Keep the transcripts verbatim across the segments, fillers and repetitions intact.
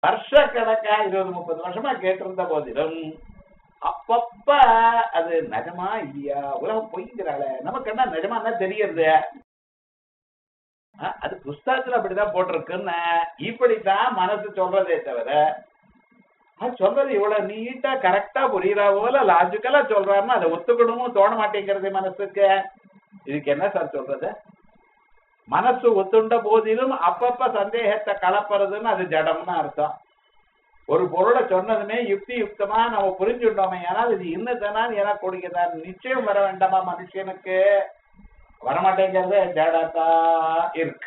வருஷக்கணக்கா இருபது முப்பது வருஷமா கேட்டிருந்த போதிலும் அப்பப்ப அது நிஜமா இல்லையா உலகம் பொய்ங்கிறாள நமக்கு என்ன நிஜமா தெரியறது. அது புஸ்தகத்துல அப்படிதான் போட்டிருக்குன்னு இப்படித்தான் மனசு சொல்றதே தவிர அது சொல்றது இவ்வளவு நீட்டா கரெக்டா புரியுறா போல லாஜிக்கலா சொல்றாருன்னா அதை ஒத்துக்கணுமும் தோண மாட்டேங்கிறது மனசுக்கு. இதுக்கு என்ன சார் சொல்றது? மனசு ஒத்துண்ட போதிலும் அப்பப்ப சந்தேகத்தை கலப்புறதுன்னு அது ஜடம்னு அர்த்தம். ஒரு பொருளை சொன்னதுமே யுக்தி யுக்தமா நம்ம புரிஞ்சுட்டோமே, ஏன்னால் இது இன்னதான் என கொடுக்கிறார் நிச்சயம் வர வேண்டாமா மனுஷனுக்கு? வரமாட்டேங்கிறது ஜடத்தா இருக்கு.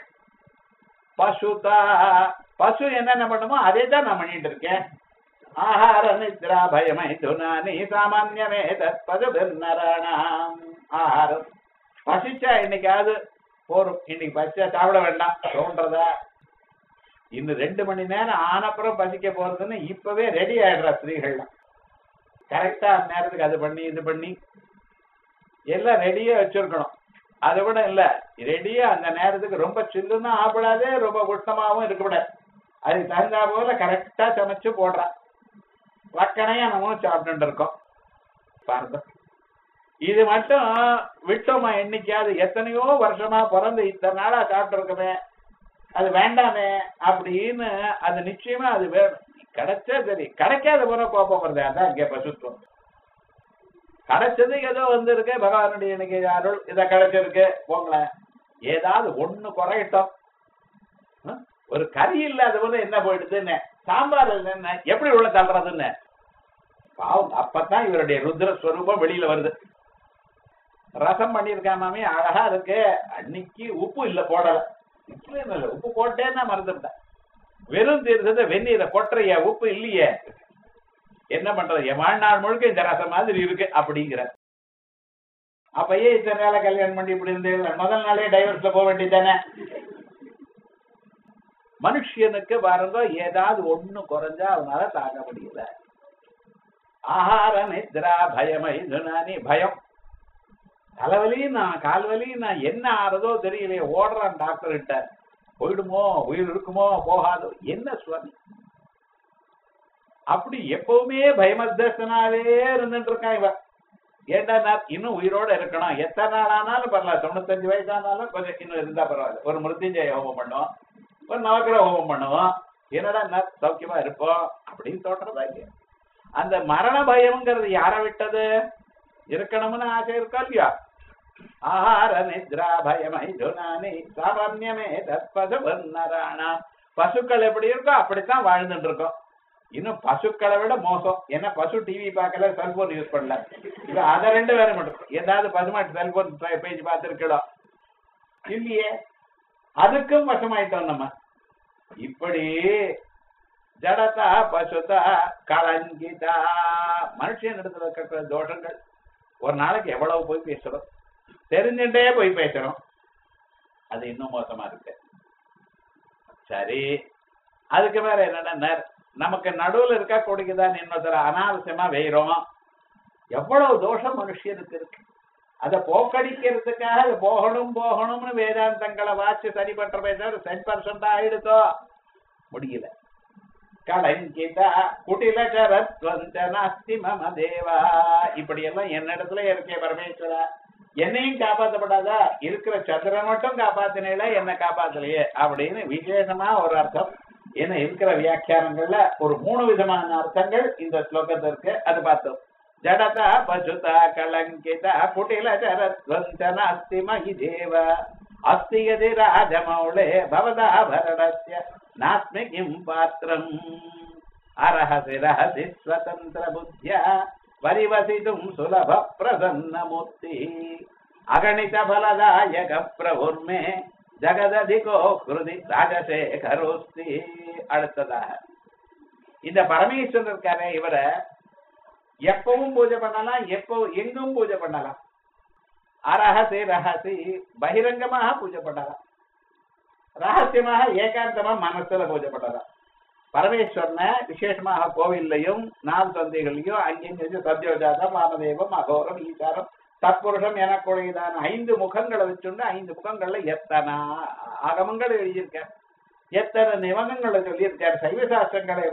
பசுதா பசு என்னென்ன பண்ணுமோ அதே தான் நான் பண்ணிட்டு இருக்கேன். ஆஹார நித்ரா பயமை துனானி சாமான்யமே தற்பது பெருநராணாம். ஆஹாரம் பசிச்சா இன்னைக்காவது போரும், இன்னைக்கு பசிச்சா சாப்பிட வேண்டாம் தோன்றதா? இன்னும் ரெண்டு மணி நேரம் ஆனப்புறம் பசிக்க போறதுன்னு இப்பவே ரெடி ஆயிடுறா ஸ்திரீகள்லாம். கரெக்டா அந்த நேரத்துக்கு அது பண்ணி இது பண்ணி எல்லாம் ரெடியா வச்சிருக்கணும். அதை விட இல்ல ரெடியா அந்த நேரத்துக்கு ரொம்ப சில்லுன்னா ஆப்பிடாதே, ரொம்ப உஷ்ணமாவும் இருக்கக்கூடாது. அதுக்கு தகுந்தா போல கரெக்டா சமைச்சு போடுறா. வக்கனையா நம்மளும் சாப்பிட்டு இருக்கோம் பாருங்க. இது மட்டும் விட்டோமா என்னைக்காவது? எத்தனையோ வருஷமா பிறந்து இத்தனை நாளா சாப்பிட்டு இருக்கமே, அது வேண்டாமே அப்படின்னு அது நிச்சயமா அது வேணும். கிடைச்சா சரி, கிடைக்காத போற கோபம் வருது. அதான் இங்க பசுத்துவம். கிடைச்சது ஏதோ வந்திருக்கு, பகவானுடைய எனக்கு அருள் இதை கிடைச்சிருக்கு போங்களேன். ஏதாவது ஒண்ணு குறையட்டும். ஒரு கறி இல்லாத போது என்ன போயிடுதுன்னு, சாம்பார் என்ன எப்படி உள்ள தள்ளுறதுன்னு பாவம். அப்பதான் இவருடைய ருத்ரஸ்வரூபம் வெளியில வருது. ரசம் பண்ணிருக்காமே அழகா இருக்கு, அன்னைக்கு உப்பு இல்ல போடல. இல்ல உப்பு போட்டேன்னா மறந்துட்டேன். வெறும் தீர்த்தத்தை வெந்நீரை கொட்டுறைய உப்பு இல்லையே, என்ன பண்றது? என் வாழ்நாள் முழுக்க இந்த ரசம் மாதிரி இருக்கு அப்படிங்கிற. அப்பயே இத்தனை நாள கல்யாணம் பண்ணி இப்படி இருந்து முதல் நாளே டைவர்ஸ்ல போக வேண்டியதானே? மனுஷனுக்கு பாருங்க ஏதாவது ஒண்ணு குறைஞ்சா அவனால தாங்க முடியல. ஆஹார நித்ரா பயமை துனானி பயம். தலைவலி நான் கால்வலி நான் என்ன ஆறதோ தெரியலையே, ஓடுறான் டாக்டர் கிட்ட. போயிடுமோ, உயிர் இருக்குமோ போகாதோ, என்ன சுவாமி அப்படி எப்பவுமே பயமத்தனாவே இருந்துட்டு இருக்கான் இவன். ஏண்டா நான் இன்னும் உயிரோட இருக்கணும், எத்தனை நாள் ஆனாலும் பரவாயில்ல, தொண்ணூத்தஞ்சு வயசானாலும் கொஞ்சம் இன்னும் இருந்தா பரவாயில்ல. ஒரு மிருத்யுஞ்சய ஹோமம் பண்ணுவோம், ஒரு நவக்கிரக ஹோமம் பண்ணுவோம், என்னடா நான் சௌக்கியமா இருப்போம் அப்படின்னு தோற்றதா இல்லையா? அந்த மரண பயம்ங்கிறது யார விட்டது? இருக்கணும்னு ஆசை இருக்கா இல்லையா? ஆஹார நித்ரா பயமை துனானி சாமான்யமே தற்பது வர்ணராணா. பசுக்கள் எப்படி இருக்கோ அப்படித்தான் வாழ்ந்துட்டு இருக்கோம். இன்னும் பசுக்களை விட மோசம். ஏன்னா பசு டிவி பார்க்கல, செல்போன் யூஸ் பண்ணல. இப்ப அதை ரெண்டு வேற மட்டும் ஏதாவது பசுமாட்டு செல்போன் பேஜ் பார்த்துருக்கோம் இல்லையே, அதுக்கும் வசமாயிட்டோம் நம்ம. இப்படி ஜடதா பசுதா கலங்கிதா. மனுஷன் இடத்துல இருக்கிற தோஷங்கள் ஒரு நாளைக்கு எவ்வளவு போய் பேசுறோம், தெரிஞ்சுட்டே போய் பேசுறோம். அது இன்னும் மோசமா இருக்கு. சரி, அதுக்கு மேல என்னன்னா நமக்கு நடுவுல இருக்கா கொடுக்குதான் இன்னொருத்தர அனாவசியமா வெயிறோம். எவ்வளவு தோஷம் மனுஷனுக்கு இருக்கு. அதை போக்கடிக்கிறதுக்காக அது போகணும் போகணும்னு வேதாந்தங்களை வாச்சு சரி பண்றமே தவிர டென் பர்சன்ட் ஆயிடுதோ முடியல. கலங்கிதா குட்டில கரத்வந்தனாஸ்தி மம தேவா. இப்படி எல்லாம் என்னிடத்துல இருக்கே பரமேஸ்வரா, என்னையும் காப்பாற்றப்படாதா? இருக்கிற சந்திரன் மட்டும் காப்பாத்தினேல, என்ன காப்பாத்தலையே அப்படின்னு விசேஷமா ஒரு அர்த்தம். ஏன்னா இருக்கிற வியாக்கியானங்கள்ல ஒரு மூணு விதமான அர்த்தங்கள் இந்த ஸ்லோகத்திற்கு. அது பார்த்தோம். ஜடதா பசுதா கலங்கிதா குட்டில கரத்வந்தனாஸ்தி மகி தேவ அஸ்தி யதி ராஜமௌளே பவதா பரணஸ்ய நாஸ்மி கிம் பாத்திரம் அரஹசி ரஹசி ஸ்வதந்திர புத்யா பரிவசிதும் சுலப பிரசன்ன மூர்த்தி அகணித பலதாயக பிரபுர்மே ஜகததிகோ கிருதி ராஜசேகரோஸ்தி. அடுத்ததாக இந்த பரமேஸ்வரன் இருக்காரே, இவரை எப்பவும் பூஜை பண்ணலாம், எப்போ எங்கும் பூஜை பண்ணலாம். அரஹசி ரஹசி பகிரங்கமாக பூஜை பண்ணலாம், ரகசியமாக ஏகாந்தமா மனசுல பூஜை பண்ணலாம். பரமேஸ்வரனை விசேஷமாக கோவில்லையும் நாலு சந்தைகளையும் அங்கேயும் சத்யோஜாதம் வாமதேவம் அகோரம் ஈசாரம் தற்புருஷம் எனக்குடையதான ஐந்து முகங்களை வச்சுண்டு ஐந்து முகங்கள்ல எத்தனை ஆகமங்கள் எழுதியிருக்க. எத்தனை நியமங்களை சொல்லியிருக்கார் சைவ சாஸ்திரங்களை